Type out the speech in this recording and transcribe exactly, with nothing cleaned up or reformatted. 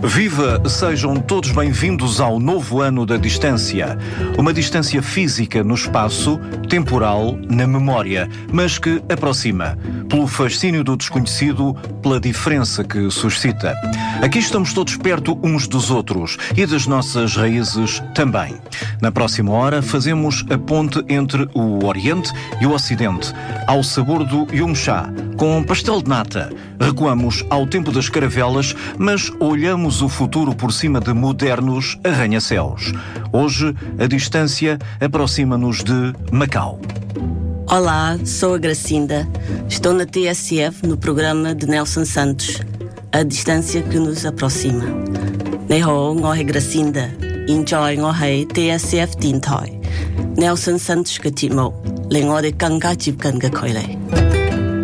Viva! Sejam todos bem-vindos ao novo ano da distância. Uma distância física no espaço, temporal, na memória, mas que aproxima, pelo fascínio do desconhecido, pela diferença que suscita. Aqui estamos todos perto uns dos outros e das nossas raízes também. Na próxima hora fazemos a ponte entre o Oriente e o Ocidente, ao sabor do Yum Cha, com pastel de nata. Recuamos ao tempo das caravelas, mas olhamos o futuro por cima de modernos arranha-céus. Hoje, a distância aproxima-nos de Macau. Olá, sou a Gracinda. Estou na T S F no programa de Nelson Santos, A Distância que nos aproxima. Ni hao, ngo he Gracinda. Enjoy ngo he T S F 電台 Nelson Santos 嘅節目，令我哋更加接近嘅距離。